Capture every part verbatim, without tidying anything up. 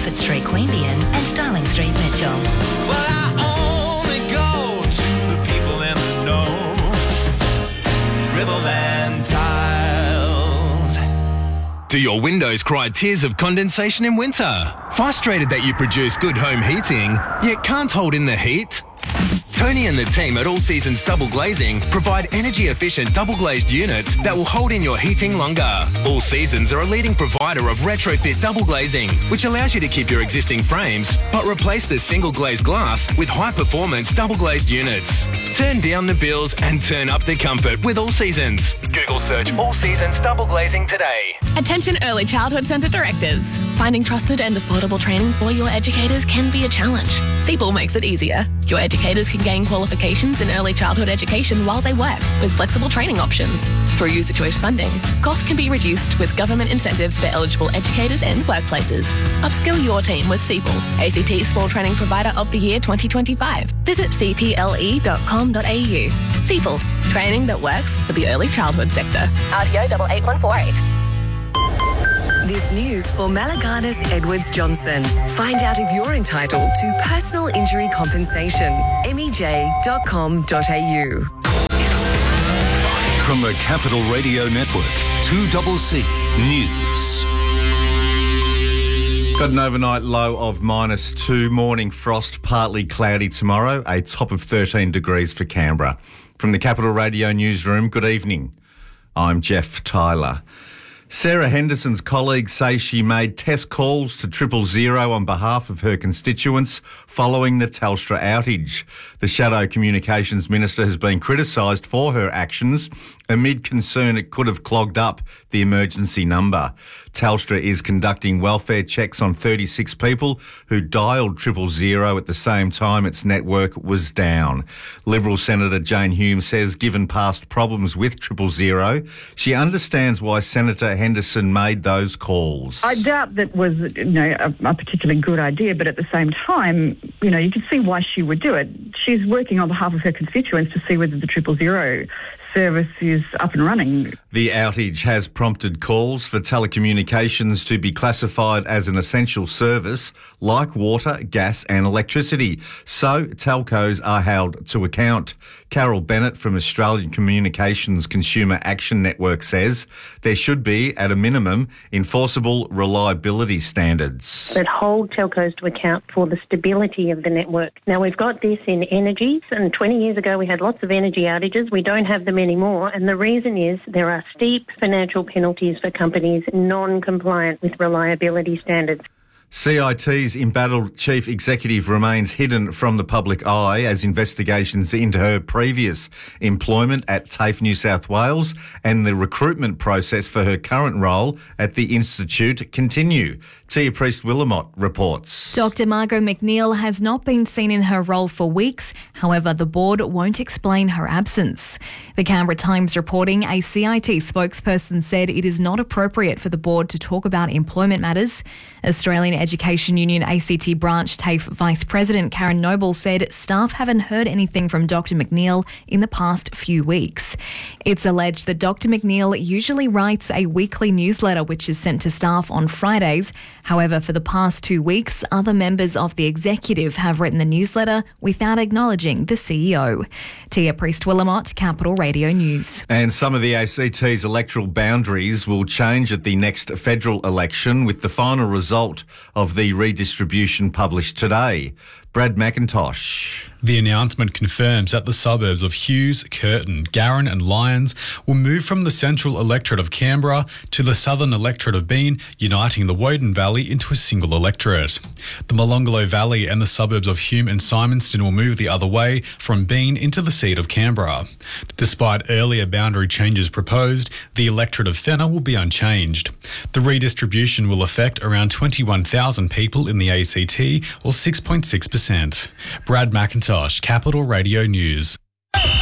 Bedford Street, Queanbeyan and Darling Street, Mitchell. Well, I only go to the people in the know. Riverland Tiles. Do your windows cry tears of condensation in winter? Frustrated that you produce good home heating, yet can't hold in the heat? Tony and the team at All Seasons Double Glazing provide energy-efficient double-glazed units that will hold in your heating longer. All Seasons are a leading provider of retrofit double glazing, which allows you to keep your existing frames, but replace the single-glazed glass with high-performance double-glazed units. Turn down the bills and turn up the comfort with All Seasons. Google search All Seasons Double Glazing today. Attention early childhood centre directors. Finding trusted and affordable training for your educators can be a challenge. C B L makes it easier. Your educators can gain qualifications in early childhood education while they work, with flexible training options. Through user choice funding, costs can be reduced with government incentives for eligible educators and workplaces. Upskill your team with C B L, A C T's Small Training Provider of the Year twenty twenty-five. Visit c p l e dot com dot a u. C B L, training that works for the early childhood sector. R T O eight eight one four eight. This news for Malaganas Edwards Johnson. Find out if you're entitled to personal injury compensation. m e j dot com dot a u. From the Capital Radio Network, two C C News. Got an overnight low of minus two, morning frost, partly cloudy tomorrow, a top of thirteen degrees for Canberra. From the Capital Radio Newsroom, good evening. I'm Jeff Tyler. Sarah Henderson's colleagues say she made test calls to triple zero on behalf of her constituents following the Telstra outage. The Shadow Communications Minister has been criticised for her actions amid concern it could have clogged up the emergency number. Telstra is conducting welfare checks on thirty-six people who dialed triple zero at the same time its network was down. Liberal Senator Jane Hume says given past problems with triple zero, she understands why Senator Henderson made those calls. I doubt that was, you know, a, a particularly good idea, but at the same time, you know, you can see why she would do it. She's working on behalf of her constituents to see whether the triple zero service is up and running. The outage has prompted calls for telecommunications to be classified as an essential service like water, gas and electricity. So telcos are held to account. Carol Bennett from Australian Communications Consumer Action Network says there should be, at a minimum, enforceable reliability standards. That hold telcos to account for the stability of the network. Now, we've got this in energy, and twenty years ago we had lots of energy outages. We don't have them anymore, and the reason is there are steep financial penalties for companies non-compliant with reliability standards. C I T's embattled chief executive remains hidden from the public eye as investigations into her previous employment at TAFE New South Wales and the recruitment process for her current role at the Institute continue. Tia Priest-Willamot reports. Doctor Margot McNeil has not been seen in her role for weeks. However, the board won't explain her absence. The Canberra Times reporting a C I T spokesperson said it is not appropriate for the board to talk about employment matters. Australian Education Union A C T branch TAFE Vice President Karen Noble said staff haven't heard anything from Doctor McNeil in the past few weeks. It's alleged that Doctor McNeil usually writes a weekly newsletter which is sent to staff on Fridays. However, for the past two weeks, other members of the executive have written the newsletter without acknowledging the C E O. Tia Priest-Willamot, Capital Radio News. And some of the A C T's electoral boundaries will change at the next federal election with the final result of the redistribution published today. Brad McIntosh. The announcement confirms that the suburbs of Hughes, Curtin, Garran and Lyons will move from the central electorate of Canberra to the southern electorate of Bean, uniting the Woden Valley into a single electorate. The Molonglo Valley and the suburbs of Hume and Simonston will move the other way from Bean into the seat of Canberra. Despite earlier boundary changes proposed, the electorate of Fenner will be unchanged. The redistribution will affect around twenty-one thousand people in the A C T, or six point six percent. Brad McIntosh, Capital Radio News.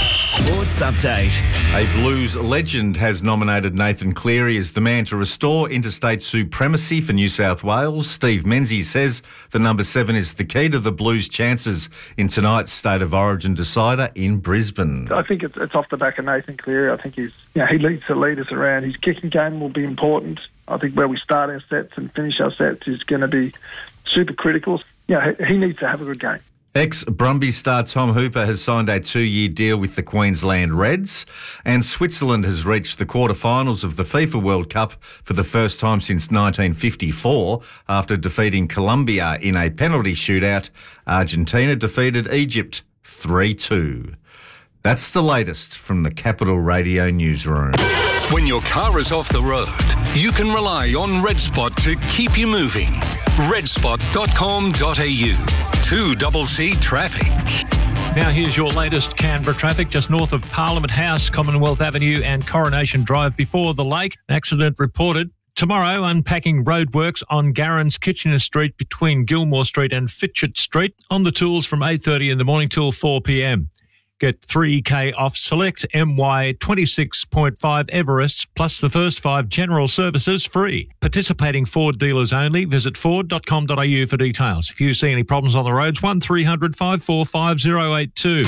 Sports Update. A Blues legend has nominated Nathan Cleary as the man to restore interstate supremacy for New South Wales. Steve Menzies says the number seven is the key to the Blues' chances in tonight's State of Origin decider in Brisbane. I think it's, it's off the back of Nathan Cleary. I think he's, you know, he leads to lead us around. His kicking game will be important. I think where we start our sets and finish our sets is going to be super critical. Yeah, you know, he needs to have a good game. Ex-Brumbies star Tom Hooper has signed a two-year deal with the Queensland Reds, and Switzerland has reached the quarterfinals of the FIFA World Cup for the first time since nineteen fifty-four after defeating Colombia in a penalty shootout. Argentina defeated Egypt three two. That's the latest from the Capital Radio newsroom. When your car is off the road, you can rely on RedSpot to keep you moving. red spot dot com dot a u. two C C traffic. Now here's your latest Canberra traffic just north of Parliament House, Commonwealth Avenue and Coronation Drive before the lake. An accident reported. Tomorrow, unpacking roadworks on Garrans Kitchener Street between Gilmore Street and Fitchett Street on the tools from eight thirty in the morning till four p.m. Get three K off select M Y twenty-six point five Everests plus the first five general services free. Participating Ford dealers only. Visit ford dot com dot a u for details. If you see any problems on the roads, one three hundred, five four five, zero eight two.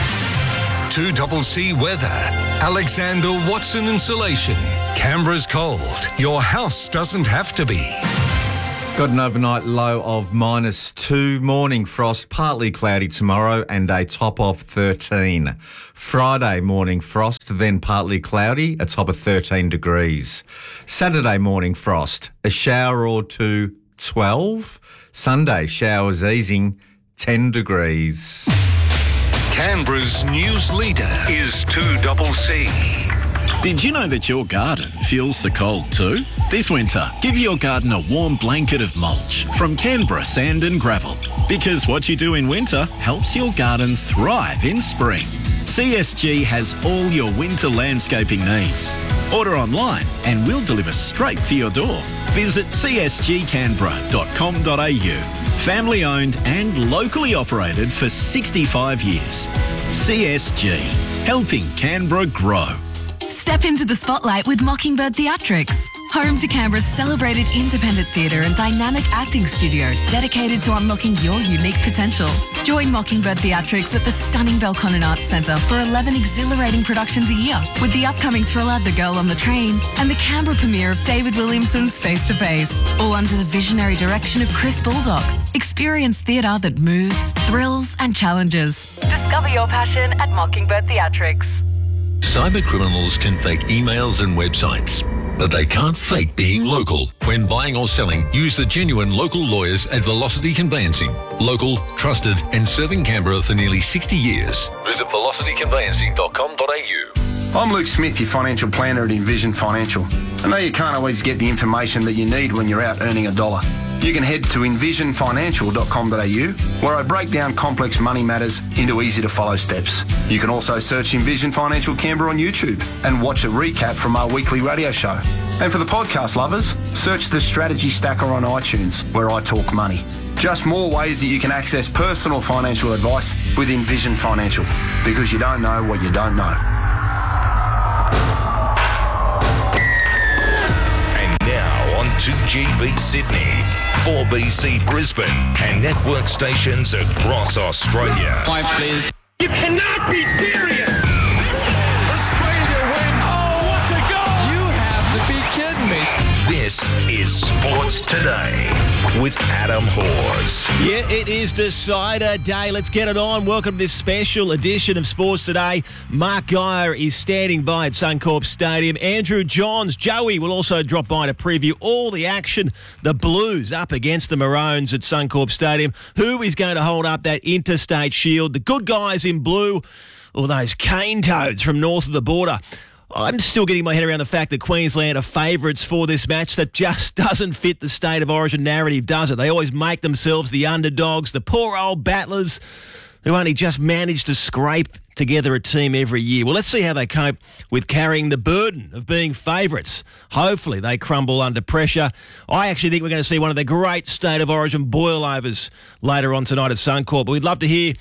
two C C weather. Alexander Watson Insulation. Canberra's cold. Your house doesn't have to be. Got an overnight low of minus two. Morning frost, partly cloudy tomorrow and a top of thirteen. Friday morning frost, then partly cloudy, a top of thirteen degrees. Saturday morning frost, a shower or two, twelve. Sunday showers easing, ten degrees. Canberra's news leader is two C C. Did you know that your garden feels the cold too? This winter, give your garden a warm blanket of mulch from Canberra Sand and Gravel. Because what you do in winter helps your garden thrive in spring. C S G has all your winter landscaping needs. Order online and we'll deliver straight to your door. Visit c s g canberra dot com dot a u. Family owned and locally operated for sixty-five years. C S G, helping Canberra grow. Step into the spotlight with Mockingbird Theatrics, home to Canberra's celebrated independent theatre and dynamic acting studio dedicated to unlocking your unique potential. Join Mockingbird Theatrics at the stunning Belconnen Arts Centre for eleven exhilarating productions a year, with the upcoming thriller The Girl on the Train and the Canberra premiere of David Williamson's Face to Face, all under the visionary direction of Chris Baldock. Experience theatre that moves, thrills and challenges. Discover your passion at Mockingbird Theatrics. Cyber criminals can fake emails and websites, but they can't fake being local. When buying or selling, use the genuine local lawyers at Velocity Conveyancing. Local, trusted and serving Canberra for nearly sixty years. Visit velocity conveyancing dot com dot a u. I'm Luke Smith, your financial planner at Envision Financial. I know you can't always get the information that you need when you're out earning a dollar. You can head to envision financial dot com dot a u, where I break down complex money matters into easy-to-follow steps. You can also search Envision Financial Canberra on YouTube and watch a recap from our weekly radio show. And for the podcast lovers, search the Strategy Stacker on iTunes, where I talk money. Just more ways that you can access personal financial advice with Envision Financial, because you don't know what you don't know. two G B Sydney, four B C Brisbane, and network stations across Australia. Five, please. You cannot be serious! Australia win! Oh, what a goal! You have to be kidding me! This is Sports Today with Adam Hawes. Yeah, it is Decider Day. Let's get it on. Welcome to this special edition of Sports Today. Mark Geyer is standing by at Suncorp Stadium. Andrew Johns, Joey will also drop by to preview all the action. The Blues up against the Maroons at Suncorp Stadium. Who is going to hold up that interstate shield? The good guys in blue or those cane toads from north of the border? I'm still getting my head around the fact that Queensland are favourites for this match. That just doesn't fit the State of Origin narrative, does it? They always make themselves the underdogs, the poor old battlers who only just manage to scrape together a team every year. Well, let's see how they cope with carrying the burden of being favourites. Hopefully they crumble under pressure. I actually think we're going to see one of the great State of Origin boil-overs later on tonight at Suncorp. But we'd love to hear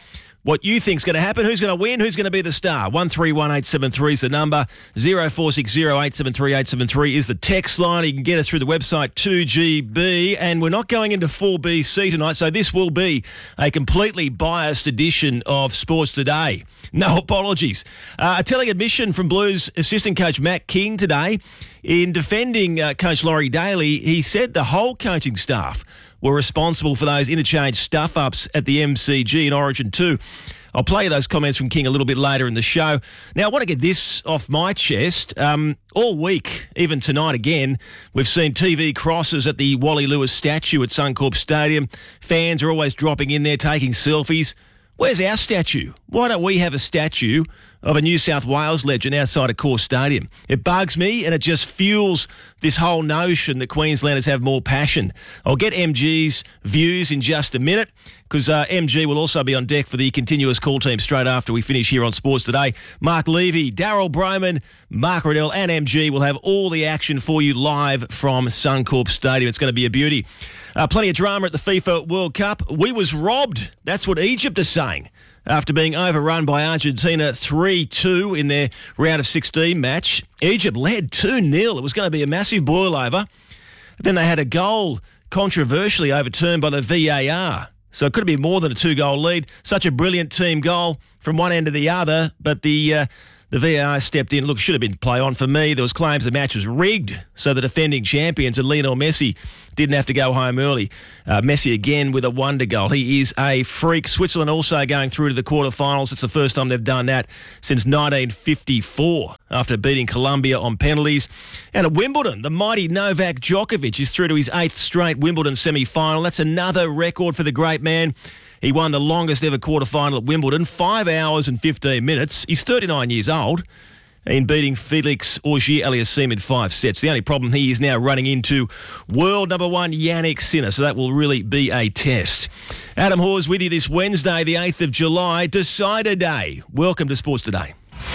what you think's going to happen. Who's going to win? Who's going to be the star? one three one eight seven three is the number. zero four six zero eight seven three eight seven three is the text line. You can get us through the website two G B. And we're not going into four B C tonight, so this will be a completely biased edition of Sports Today. No apologies. Uh, a telling admission from Blues assistant coach Matt King today. In defending uh, Coach Laurie Daly, he said the whole coaching staff were responsible for those interchange stuff-ups at the M C G in Origin two. I'll play you those comments from King a little bit later in the show. Now, I want to get this off my chest. Um, all week, even tonight again, we've seen T V crosses at the Wally Lewis statue at Suncorp Stadium. Fans are always dropping in there, taking selfies. Where's our statue? Why don't we have a statue of a New South Wales legend outside of Core Stadium? It bugs me, and it just fuels this whole notion that Queenslanders have more passion. I'll get M G's views in just a minute, because uh, M G will also be on deck for the continuous call team straight after we finish here on Sports Today. Mark Levy, Daryl Broman, Mark Riddell and M G will have all the action for you live from Suncorp Stadium. It's going to be a beauty. Uh, plenty of drama at the FIFA World Cup. We was robbed. That's what Egypt is saying after being overrun by Argentina three two in their round of sixteen match. Egypt led two nil. It was going to be a massive boil-over. Then they had a goal controversially overturned by the V A R. So it could have been more than a two-goal lead. Such a brilliant team goal from one end to the other, but the uh, the V A R stepped in. Look, should have been play on for me. There was claims the match was rigged, so the defending champions and Lionel Messi didn't have to go home early. Uh, Messi again with a wonder goal. He is a freak. Switzerland also going through to the quarterfinals. It's the first time they've done that since nineteen fifty-four after beating Colombia on penalties. And at Wimbledon, the mighty Novak Djokovic is through to his eighth straight Wimbledon semi-final. That's another record for the great man. He won the longest ever quarterfinal at Wimbledon, five hours and fifteen minutes. He's thirty-nine years old in beating Felix Auger-Aliassime in five sets. The only problem, he is now running into world number one Yannick Sinner, so that will really be a test. Adam Hawes with you this Wednesday, the eighth of July, Decider Day. Welcome to Sports Today.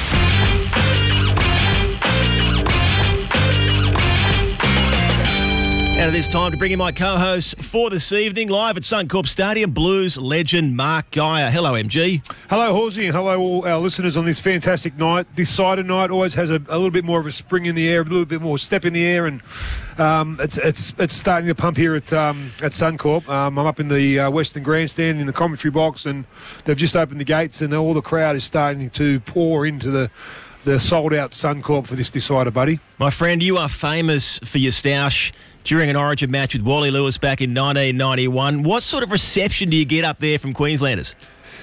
And it is time to bring in my co-host for this evening, live at Suncorp Stadium, Blues legend Mark Geyer. Hello, M G. Hello, Horsey, and hello all our listeners on this fantastic night. This side of night always has a, a little bit more of a spring in the air, a little bit more step in the air, and um, it's it's it's starting to pump here at um, at Suncorp. Um, I'm up in the uh, Western Grandstand in the commentary box, and they've just opened the gates, and all the crowd is starting to pour into the the sold-out Suncorp for this decider, buddy. My friend, you are famous for your stoush during an Origin match with Wally Lewis back in nineteen ninety-one. What sort of reception do you get up there from Queenslanders?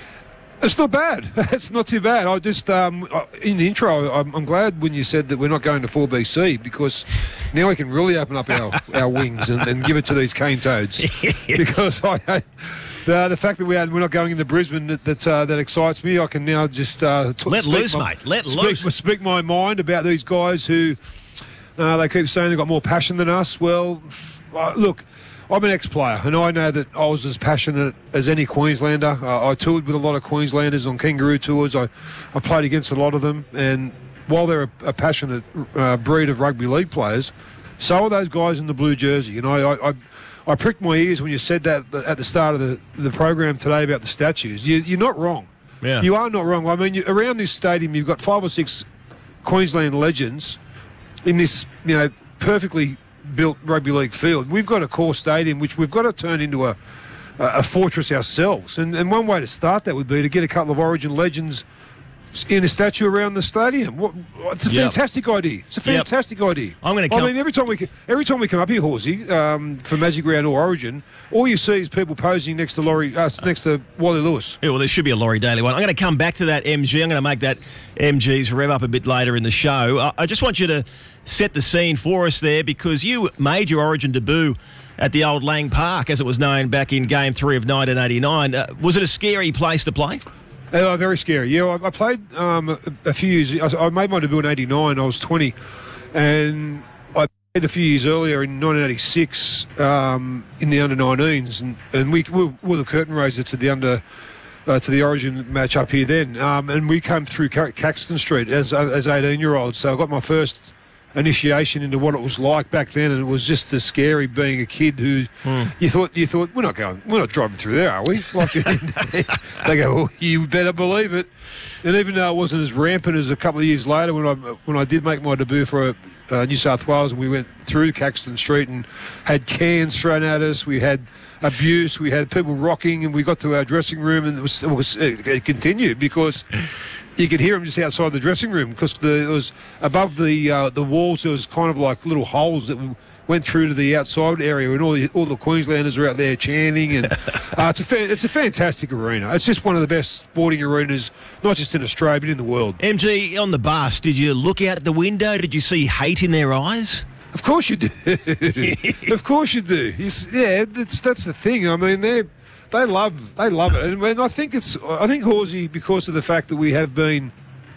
It's not bad. It's not too bad. I just, um, in the intro, I'm, I'm glad when you said that we're not going to four B C, because now we can really open up our, our wings and, and give it to these cane toads. Because I... The, the fact that we had, we're not going into Brisbane, that that, uh, that excites me. I can now just uh, t- let loose, my, mate. Let speak, loose. Speak my mind about these guys who uh, they keep saying they've got more passion than us. Well, uh, look, I'm an ex-player, and I know that I was as passionate as any Queenslander. Uh, I toured with a lot of Queenslanders on kangaroo tours. I, I played against a lot of them, and while they're a, a passionate uh, breed of rugby league players, so are those guys in the blue jersey. You know, I. I I pricked my ears when you said that at the start of the, the program today about the statues. You, you're not wrong. Yeah. You are not wrong. I mean, you, around this stadium, you've got five or six Queensland legends in this, you know, perfectly built rugby league field. We've got a core stadium which we've got to turn into a, a, a fortress ourselves. And, and one way to start that would be to get a couple of Origin legends in a statue around the stadium. What, it's a yep. fantastic idea. It's a fantastic yep. idea. I'm going to. I mean, every time we every time we come up here, Horsey, um, for Magic Round or Origin, all you see is people posing next to Laurie, uh, next to Wally Lewis. Yeah, well, there should be a Laurie Daly one. I'm going to come back to that, M G. I'm going to make that M G's rev up a bit later in the show. I, I just want you to set the scene for us there, because you made your Origin debut at the old Lang Park, as it was known back in Game Three of nineteen eighty-nine. Uh, was it a scary place to play? Uh, very scary. Yeah, I, I played um, a, a few years. I, I made my debut in eighty-nine. I was twenty, and I played a few years earlier in nineteen eighty-six um, in the under nineteens, and, and we, we were the curtain raiser to the under uh, to the Origin match up here then. Um, and we came through Caxton Street as as eighteen year olds. So I got my first initiation into what it was like back then, and it was just as scary being a kid who Mm. you thought you thought we're not going, we're not driving through there, are we? Like, they go, well, you better believe it. And even though it wasn't as rampant as a couple of years later when I when I did make my debut for uh, New South Wales, and we went through Caxton Street and had cans thrown at us, we had abuse, we had people rocking, and we got to our dressing room, and it was, it, was, it continued because you could hear them just outside the dressing room because the, it was above the uh, the walls. There was kind of like little holes that went through to the outside area, and all the all the Queenslanders are out there chanting. And uh, it's a fa- it's a fantastic arena. It's just one of the best sporting arenas, not just in Australia but in the world. M G, on the bus, did you look out the window? Did you see hate in their eyes? Of course you do. Of course you do. You, s- yeah, that's that's the thing. I mean, they they love they love it, and, and I think it's I think Horsey, because of the fact that we have been.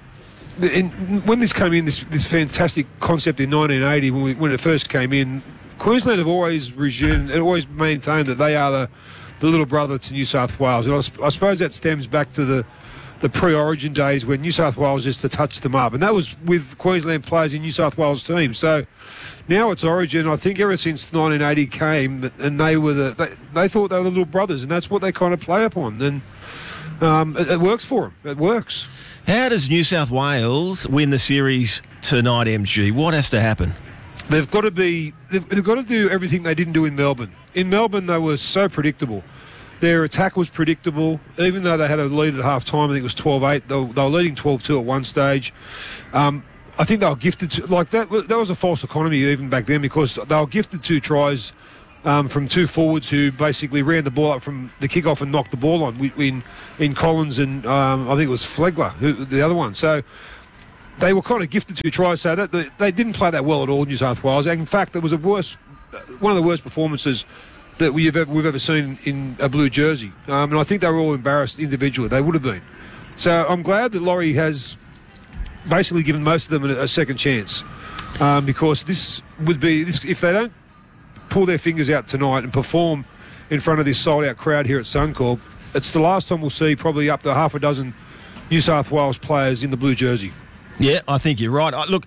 In, when this came in, this this fantastic concept in nineteen eighty, when we, when it first came in, Queensland have always resumed and always maintained that they are the, the little brother to New South Wales, and I, sp- I suppose that stems back to the the pre-Origin days when New South Wales used to touch them up, and that was with Queensland players in New South Wales teams. So now it's Origin. I think ever since nineteen eighty came, and they were the they, they thought they were the little brothers, and that's what they kind of play upon. And um, it, it works for them. It works. How does New South Wales win the series tonight, M G? What has to happen? They've got to be. They've, they've got to do everything they didn't do in Melbourne. In Melbourne, they were so predictable. Their attack was predictable, even though they had a lead at half time. I think it was twelve eight. They, were- they were leading twelve two at one stage. Um, I think they were gifted to, like that. That was a false economy even back then because they were gifted two tries um, from two forwards who basically ran the ball up from the kickoff and knocked the ball on We- in in Collins and um, I think it was Flegler, who the other one. So they were kind of gifted two tries. So that they, they didn't play that well at all, New South Wales. In fact, it was a worse, one of the worst performances that we've ever, we've ever seen in a blue jersey. Um, and I think they were all embarrassed individually. They would have been. So I'm glad that Laurie has basically given most of them a, a second chance um, because this would be, this, if they don't pull their fingers out tonight and perform in front of this sold-out crowd here at Suncorp, it's the last time we'll see probably up to half a dozen New South Wales players in the blue jersey. Yeah, I think you're right. I, look,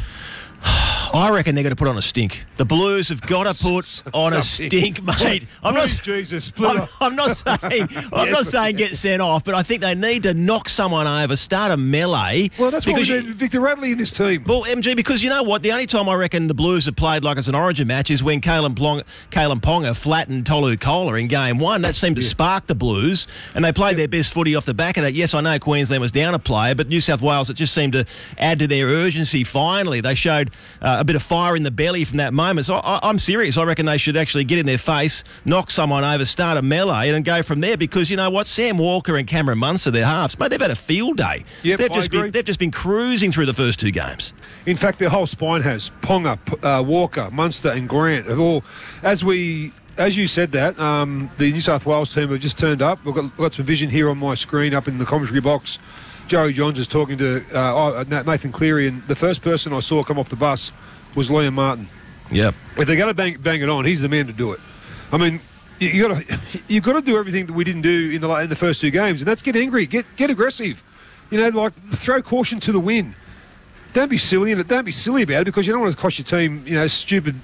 I reckon they're going to put on a stink. The Blues have got to put on a stink, mate. I'm not, Jesus, I'm, I'm not saying I'm not saying get sent off, but I think they need to knock someone over, start a melee. Well, that's what we because need Victor Radley in this team. Well, M G, because you know what? The only time I reckon the Blues have played like it's an Origin match is when Kalen Plong, Kalen Ponga flattened Tolu Kola in game one. That seemed to spark the Blues, and they played their best footy off the back of that. Yes, I know Queensland was down a player, but New South Wales, it just seemed to add to their urgency finally. They showed uh, a bit of fire in the belly from that moment. So I, I'm serious. I reckon they should actually get in their face, knock someone over, start a melee, and go from there. Because you know what, Sam Walker and Cameron Munster, their halves, mate, they've had a field day. Yep, they've I just agree. been they've just been cruising through the first two games. In fact, their whole spine has. Ponga, P- uh, Walker, Munster and Grant have all, as we, as you said that, um, the New South Wales team have just turned up. We've got, we've got some vision here on my screen up in the commentary box. Joey Johns is talking to uh, Nathan Cleary, and the first person I saw come off the bus was Liam Martin. Yep. If they're going to bang, bang it on, he's the man to do it. I mean, you, you got to you got to do everything that we didn't do in the in the first two games, and that's get angry, get get aggressive. You know, like throw caution to the wind. Don't be silly in it. Don't be silly about it because you don't want to cost your team, you know, stupid,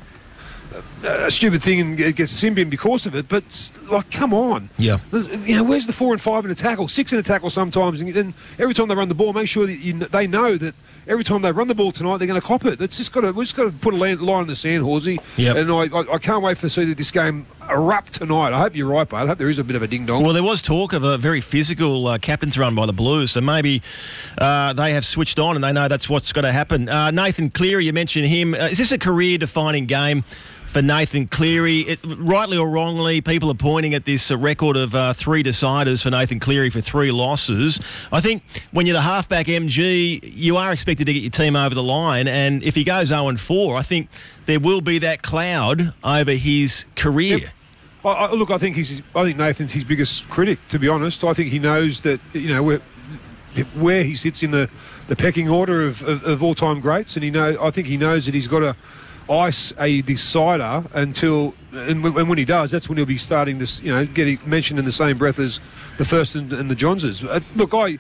uh, a stupid thing and get, get sin-bin because of it. But like, come on. Yeah. You know, where's the four and five in a tackle, six in a tackle sometimes, and then every time they run the ball, make sure that you, they know that every time they run the ball tonight, they're going to cop it. That's just got to. We just got to put a line, line in the sand, Horsey. Yep. And I, I, I can't wait to see that this game erupt tonight. I hope you're right, bud. I hope there is a bit of a ding dong. Well, there was talk of a very physical uh, captain's run by the Blues, so maybe uh, they have switched on and they know that's what's got to happen. Uh, Nathan Cleary, you mentioned him. Uh, is this a career-defining game for Nathan Cleary? It, rightly or wrongly, people are pointing at this uh, record of uh, three deciders for Nathan Cleary for three losses. I think when you're the halfback M G, you are expected to get your team over the line, and if he goes oh and four, I think there will be that cloud over his career. Yep. I, I, look, I think he's. I think Nathan's his biggest critic. To be honest, I think he knows that you know where, where he sits in the, the pecking order of, of, of all-time greats, and he know. I think he knows that he's got to ice a decider until, and when, when he does, that's when he'll be starting this. You know, getting mentioned in the same breath as the first and, and the Johnses. Uh, look, I.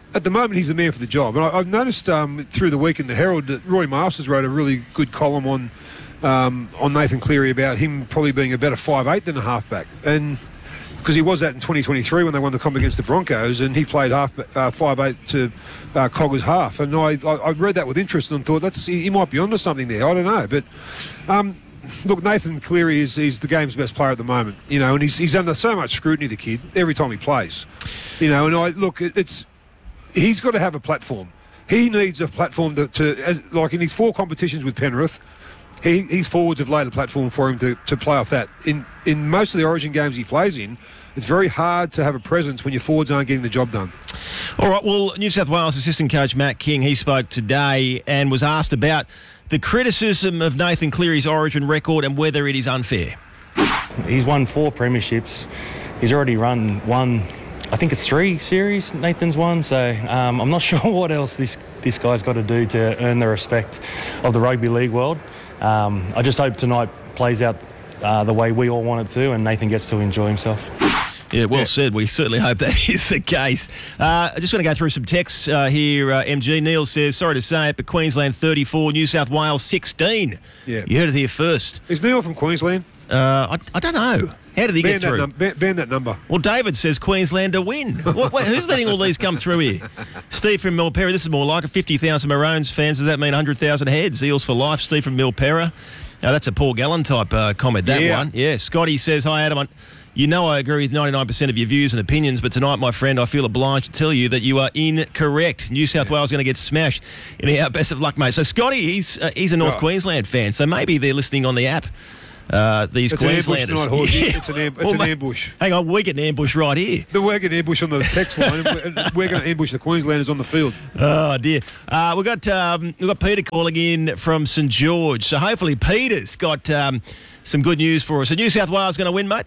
at the moment, he's the man for the job. And I, I've noticed um, through the week in the Herald that Roy Masters wrote a really good column on um, on Nathan Cleary about him probably being a better five eight than a halfback. And because he was that in twenty twenty-three when they won the comp against the Broncos, and he played half uh, five eight to uh, Cogger's half. And I, I, I read that with interest and thought that's he, he might be onto something there. I don't know, but um, look, Nathan Cleary is he's the game's best player at the moment. You know, and he's he's under so much scrutiny, the kid, every time he plays. You know, and I look, it, it's he's got to have a platform. He needs a platform to, to as, like in his four competitions with Penrith. He, his forwards have laid a platform for him to, to play off that. In in most of the Origin games he plays in, it's very hard to have a presence when your forwards aren't getting the job done. All right, well, New South Wales assistant coach Matt King, he spoke today and was asked about the criticism of Nathan Cleary's Origin record and whether it is unfair. He's won four premierships. He's already run one, I think it's three series Nathan's won, so um, I'm not sure what else this, this guy's got to do to earn the respect of the rugby league world. Um, I just hope tonight plays out uh, the way we all want it to, and Nathan gets to enjoy himself. Yeah, well yeah. said. We certainly hope that is the case. Uh, I just want to go through some texts uh, here. Uh, M G Neil says, sorry to say it, but Queensland thirty-four, New South Wales sixteen. Yeah. You heard it here first. Is Neil from Queensland? Uh, I, I don't know. How did he ban get through? That num- ban, ban that number. Well, David says Queensland to win. what, what, who's letting all these come through here? Steve from Milperra, this is more like it. fifty thousand Maroons fans. Does that mean one hundred thousand heads? Eels for life. Steve from Milperra. Now, that's a Paul Gallen type uh, comment, that yeah. one. Yeah, Scotty says, hi, Adam. You know I agree with ninety-nine percent of your views and opinions, but tonight, my friend, I feel obliged to tell you that you are incorrect. New South yeah. Wales going to get smashed. Anyhow, best of luck, mate. So, Scotty, he's uh, he's a North oh. Queensland fan, so maybe they're listening on the app. Uh, these it's Queenslanders. An ambush tonight, yeah. It's an, amb- it's well, an mate, ambush. Hang on, we get an ambush right here. We're getting ambush on the text line. and we're going to ambush the Queenslanders on the field. Oh dear. Uh, we've got um, we've got Peter calling in from St George. So hopefully Peter's got um, some good news for us. So New South Wales going to win, mate?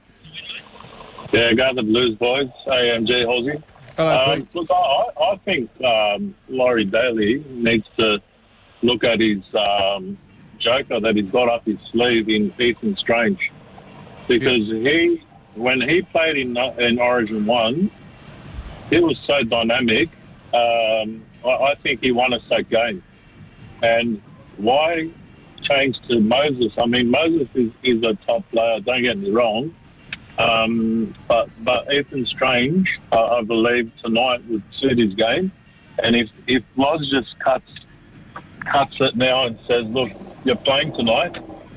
Yeah, go the Blues, boys. A M G Halsey. Hello, um, look, I, I think um, Laurie Daly needs to look at his. Um, joker that he's got up his sleeve in Ethan Strange, because yeah. he, when he played in in Origin One, he was so dynamic. Um, I, I think he won us that game. And why change to Moses? I mean, Moses is, is a top player. Don't get me wrong, um, but but Ethan Strange, uh, I believe tonight would suit his game. And if if Loz just cuts cuts it now and says, look, you're playing tonight,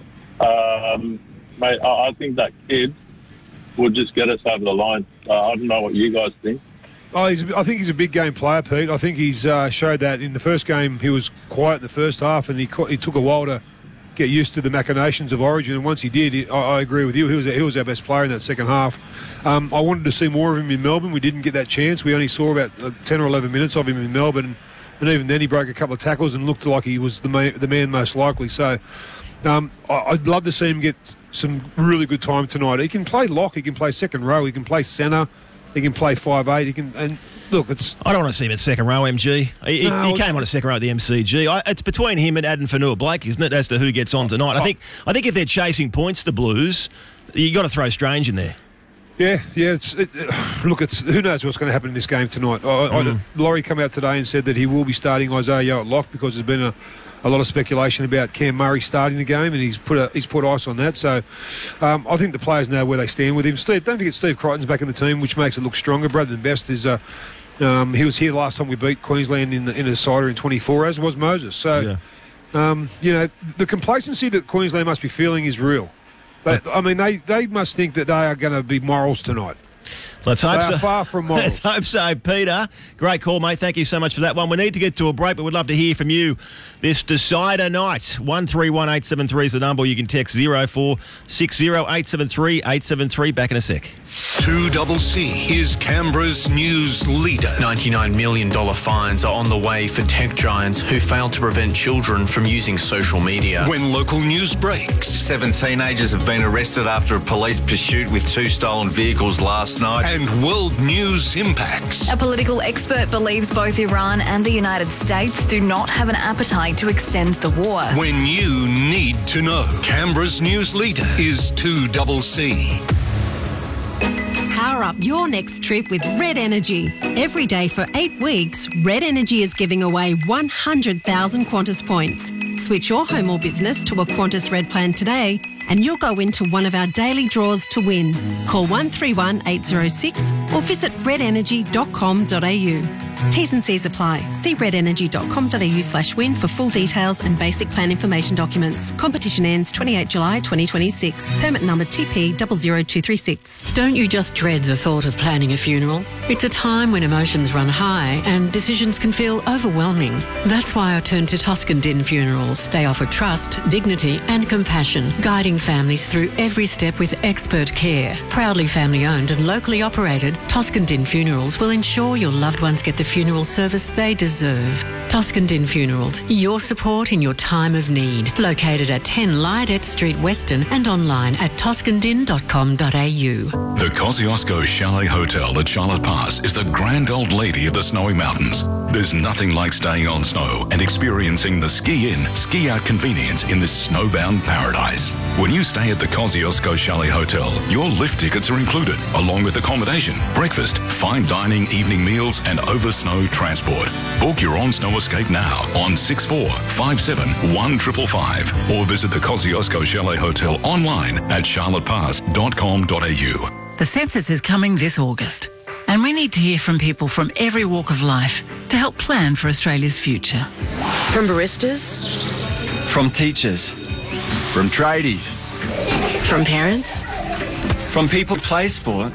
um, mate, I, I think that kid would just get us over the line. Uh, I don't know what you guys think. Oh, he's, I think he's a big game player, Pete. I think he's uh, showed that in the first game. He was quiet in the first half, and he he took a while to get used to the machinations of Origin. And once he did, he, I, I agree with you. He was he was our best player in that second half. Um, I wanted to see more of him in Melbourne. We didn't get that chance. We only saw about ten or eleven minutes of him in Melbourne. And even then, he broke a couple of tackles and looked like he was the man, the man most likely. So um, I'd love to see him get some really good time tonight. He can play lock, he can play second row, he can play centre, he can play five eight. He can and look, it's. I don't want to see him at second row, M G. He, no, he came on a second row at the M C G. I, it's between him and Aden Fanua-Blake, isn't it, as to who gets on tonight? I think I think if they're chasing points, the Blues, you got to throw Strange in there. Yeah, yeah. It's it, look. It's who knows what's going to happen in this game tonight. I, mm. I, Laurie came out today and said that he will be starting Isaiah Yeo at lock because there's been a, a lot of speculation about Cam Murray starting the game, and he's put a, he's put ice on that. So um, I think the players know where they stand with him. Steve, don't forget Steve Crichton's back in the team, which makes it look stronger. Braden Best is. Uh, um, he was here last time we beat Queensland in the in a cider in twenty-four, as was Moses. So yeah. um, you know the complacency that Queensland must be feeling is real. They, I mean, they, they must think that they are going to be morals tonight. Let's hope they so. Are far from morals. Let's hope so, Peter. Great call, mate. Thank you so much for that one. We need to get to a break, but we'd love to hear from you this decider night. one three one eight seven three is the number. You can text zero four six zero eight seven three eight seven three. Back in a sec. two double C is Canberra's news leader. ninety-nine million dollars fines are on the way for tech giants who failed to prevent children from using social media. When local news breaks. Seven teenagers have been arrested after a police pursuit with two stolen vehicles last night. And world news impacts. A political expert believes both Iran and the United States do not have an appetite to extend the war. When you need to know. Canberra's news leader is two double C. Power up your next trip with Red Energy. Every day for eight weeks, Red Energy is giving away one hundred thousand Qantas points. Switch your home or business to a Qantas Red plan today and you'll go into one of our daily draws to win. Call one three one eight zero six or visit red energy dot com dot a u. T's and C's apply. See red energy dot com dot a u slash win for full details and basic plan information documents. Competition ends twenty-eighth of July twenty twenty-six. Permit number T P zero zero two three six. Don't you just dread the thought of planning a funeral? It's a time when emotions run high and decisions can feel overwhelming. That's why I turned to Toscan Din Funerals. They offer trust, dignity and compassion, guiding families through every step with expert care. Proudly family owned and locally operated, Toscan Din Funerals will ensure your loved ones get the funeral service they deserve. Toscan Din Funerals, your support in your time of need. Located at ten Lydet Street, Weston and online at toscan din dot com dot a u. The Kosciuszko Chalet Hotel at Charlotte Pass is the grand old lady of the snowy mountains. There's nothing like staying on snow and experiencing the ski-in, ski-out convenience in this snowbound paradise. When you stay at the Kosciuszko Chalet Hotel, your lift tickets are included, along with accommodation, breakfast, fine dining, evening meals and over snow transport. Book your on-snow escape now on six four five seven one five five five or visit the Kosciuszko Chalet Hotel online at charlotte pass dot com dot a u. The census is coming this August, and we need to hear from people from every walk of life to help plan for Australia's future. From baristas, from teachers, from tradies, from parents, from people who play sport,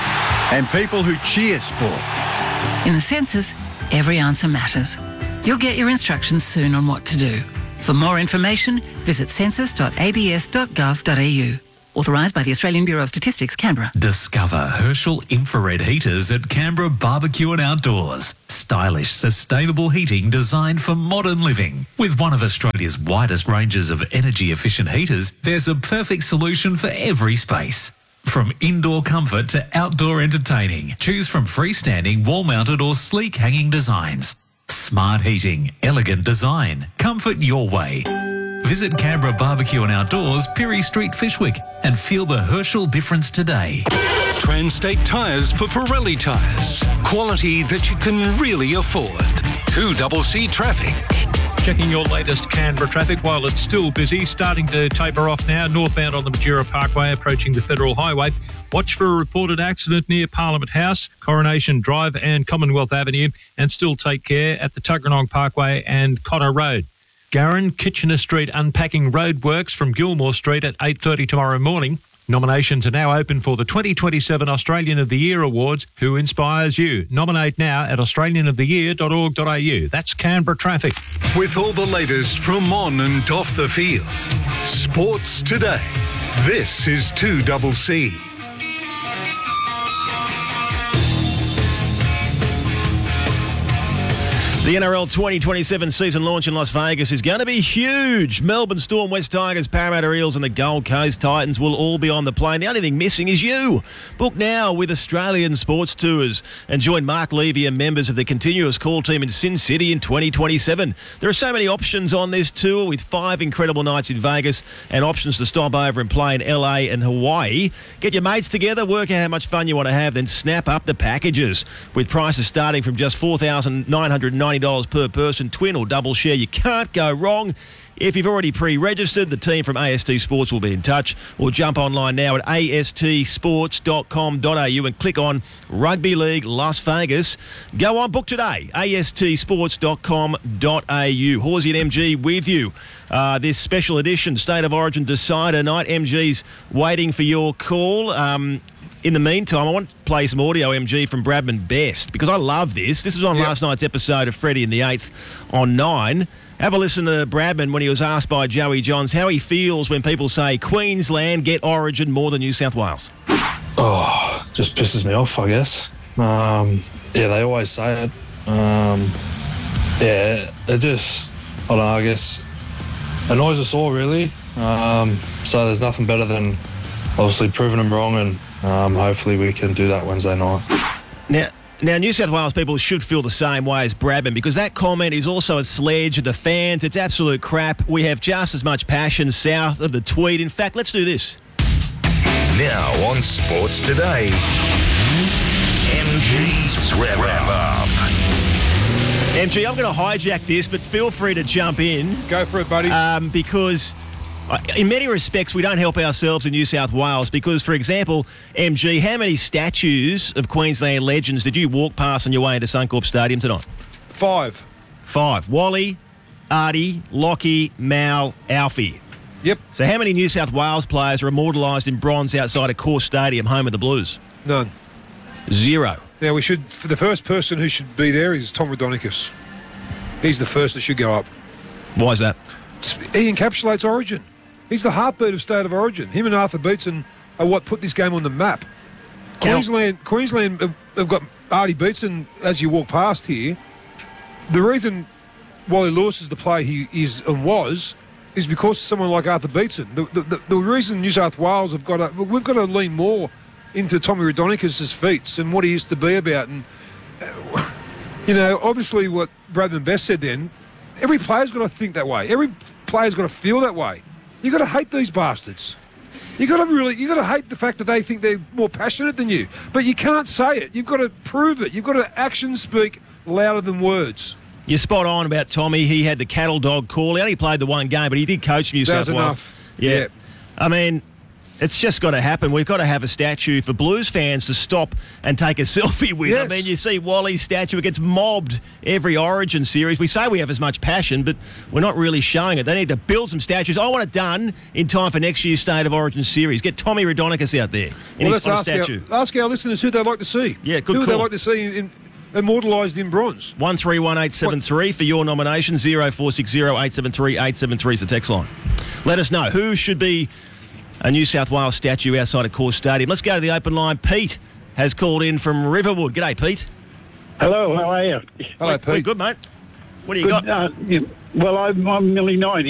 and people who cheer sport. In the census, every answer matters. You'll get your instructions soon on what to do. For more information, visit census dot a b s dot gov dot a u. Authorised by the Australian Bureau of Statistics, Canberra. Discover Herschel infrared heaters at Canberra Barbecue and Outdoors. Stylish, sustainable heating designed for modern living. With one of Australia's widest ranges of energy-efficient heaters, there's a perfect solution for every space. From indoor comfort to outdoor entertaining, choose from freestanding, wall-mounted or sleek hanging designs. Smart heating, elegant design, comfort your way. Visit Canberra Barbecue and Outdoors, Pirie Street, Fishwick, and feel the Herschel difference today. Transstate Tyres for Pirelli Tyres. Quality that you can really afford. two C C traffic. Checking your latest Canberra traffic while it's still busy, starting to taper off now, northbound on the Majura Parkway, approaching the Federal Highway. Watch for a reported accident near Parliament House, Coronation Drive and Commonwealth Avenue, and still take care at the Tuggeranong Parkway and Cotter Road. Garran, Kitchener Street unpacking roadworks from Gilmore Street at eight thirty tomorrow morning. Nominations are now open for the twenty twenty-seven Australian of the Year Awards. Who inspires you? Nominate now at australian of the year dot org dot a u. That's Canberra traffic. With all the latest from on and off the field. Sports today. This is two C C. The N R L twenty twenty-seven season launch in Las Vegas is going to be huge. Melbourne Storm, West Tigers, Parramatta Eels and the Gold Coast Titans will all be on the plane. The only thing missing is you. Book now with Australian Sports Tours and join Mark Levy and members of the continuous call team in Sin City in twenty twenty-seven. There are so many options on this tour with five incredible nights in Vegas and options to stop over and play in L A and Hawaii. Get your mates together, work out how much fun you want to have, then snap up the packages. With prices starting from just four thousand nine hundred ninety dollars per person, twin or double share. You can't go wrong. If you've already pre-registered, the team from A S T Sports will be in touch, or jump online now at a s t sports dot com dot a u and click on Rugby League Las Vegas. Go on, book today, a s t sports dot com dot a u. Horsey and M G with you. Uh, this special edition State of Origin Decider night. M G's waiting for your call. Um, In the meantime, I want to play some audio, M G, from Bradman Best, because I love this. This was on yep. last night's episode of Freddie and the Eighth on Nine. Have a listen to Bradman when he was asked by Joey Johns how he feels when people say Queensland get Origin more than New South Wales. Oh, just pisses me off, I guess. Um, yeah, they always say it. Um, yeah, it just, I don't know, I guess, annoys us all, really. Um, so there's nothing better than obviously proving them wrong, and Um, hopefully we can do that Wednesday night. Now, now, New South Wales people should feel the same way as Bradman, because that comment is also a sledge of the fans. It's absolute crap. We have just as much passion south of the Tweed. In fact, let's do this. Now on Sports Today. M G, I'm going to hijack this, but feel free to jump in. Go for it, buddy. Um, because uh, in many respects, we don't help ourselves in New South Wales because, for example, M G, how many statues of Queensland legends did you walk past on your way into Suncorp Stadium tonight? Five. Five. Wally, Artie, Lockie, Mal, Alfie. Yep. So how many New South Wales players are immortalised in bronze outside of Core Stadium, home of the Blues? None. Zero. Now, we should, for the first person who should be there is Tom Raudonikis. He's the first that should go up. Why is that? He encapsulates Origin. He's the heartbeat of State of Origin. Him and Arthur Beetson are what put this game on the map. Can Queensland Queensland have, have got Artie Beetson as you walk past here. The reason Wally Lewis is the player he is and was is because of someone like Arthur Beetson. The, the, the, the reason New South Wales have got to, we've got to lean more into Tommy Raudonikis' feats and what he used to be about. And, uh, you know, obviously what Bradman Best said then, every player's got to think that way. Every player's got to feel that way. You've got to hate these bastards. You got to really, you got to hate the fact that they think they're more passionate than you. But you can't say it. You've got to prove it. You've got to actions speak louder than words. You're spot on about Tommy. He had the cattle dog call. He only played the one game, but he did coach New That's South Wales. enough. Yeah. Yeah. I mean, it's just got to happen. We've got to have a statue for Blues fans to stop and take a selfie with. Yes. I mean, you see Wally's statue. It gets mobbed every Origin series. We say we have as much passion, but we're not really showing it. They need to build some statues. I want it done in time for next year's State of Origin series. Get Tommy Raudonikis out there in Well, his let's on a ask statue. our, ask our listeners who they'd like to see. Yeah, good Who would call. they like to see in, in, immortalised in bronze? one three one eight seven three for your nomination. zero four six zero eight seven three eight seven three is the text line. Let us know who should be a New South Wales statue outside of Core Stadium. Let's go to the open line. Pete has called in from Riverwood. G'day, Pete. Hello, how are you? Hello, Pete. Good, mate. What do you Good, got? Uh, yeah, well, I'm, I'm nearly ninety.